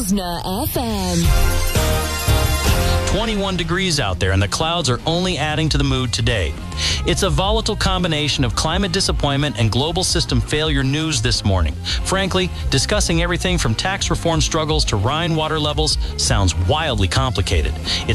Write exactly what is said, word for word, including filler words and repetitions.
Zna F M. twenty-one degrees out there, and the clouds are only adding to the mood today. It's a volatile combination of climate disappointment and global system failure news this morning. Frankly, discussing everything from tax reform struggles to Rhine water levels sounds wildly complicated. It's